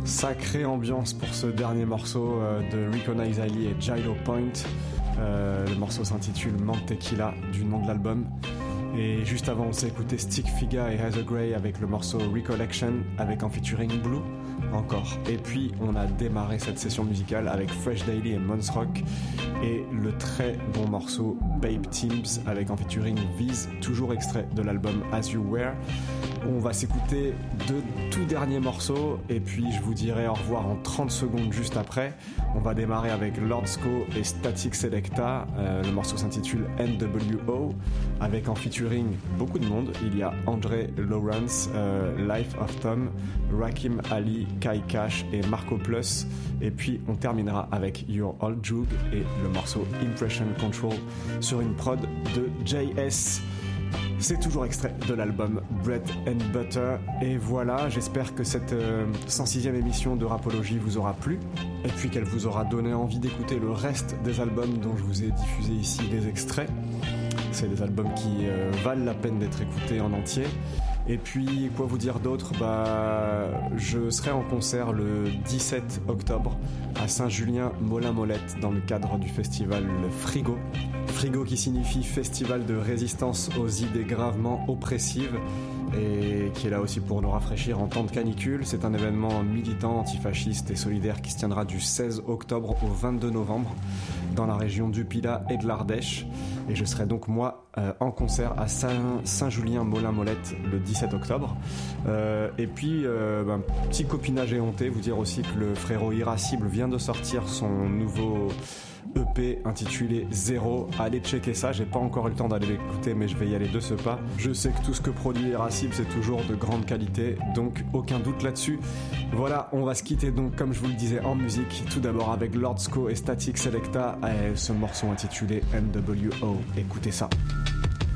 Sacrée ambiance pour ce dernier morceau de Recognize Ali et Gyro Point. Le morceau s'intitule Mantequilla, du nom de l'album. Et juste avant, on s'est écouté Stick Figure et Heather Gray avec le morceau Recollection, avec en featuring Blue, encore. Et puis, on a démarré cette session musicale avec Fresh Daily et Mons Rock, et le très bon morceau Babe Teams, avec en featuring Viz, toujours extrait de l'album As You Were. On va s'écouter deux tout derniers morceaux, et puis je vous dirai au revoir en 30 secondes juste après. On va démarrer avec Lordsco et Static Selecta. Le morceau s'intitule NWO, avec en featuring beaucoup de monde. Il y a André Lawrence, Life of Tom, Rakim Ali, Kai Cash et Marco Plus. Et puis on terminera avec Your Old Jug et le morceau Impression Control sur une prod de JS. C'est toujours extrait de l'album Bread and Butter. Et voilà, j'espère que cette 106e émission de Rapologie vous aura plu, et puis qu'elle vous aura donné envie d'écouter le reste des albums dont je vous ai diffusé ici des extraits. C'est des albums qui valent la peine d'être écoutés en entier. Et puis, quoi vous dire d'autre ? Je serai en concert le 17 octobre à Saint-Julien-Molin-Molette dans le cadre du festival Frigo. Frigo qui signifie Festival de résistance aux idées gravement oppressives, et qui est là aussi pour nous rafraîchir en temps de canicule. C'est un événement militant, antifasciste et solidaire qui se tiendra du 16 octobre au 22 novembre dans la région du Pilat et de l'Ardèche. Et je serai donc moi en concert à Saint-Julien-Molin-Molette le 17 octobre. Et puis, petit copinage éhonté, vous dire aussi que le frérot Irascible vient de sortir son nouveau EP intitulé Zéro. Allez checker ça, j'ai pas encore eu le temps d'aller l'écouter, mais je vais y aller de ce pas. Je sais que tout ce que produit Irascible, c'est toujours de grande qualité, donc aucun doute là-dessus. Voilà, on va se quitter donc, comme je vous le disais, en musique. Tout d'abord avec Lordsco et Static Selecta, et ce morceau intitulé NWO. Écoutez ça.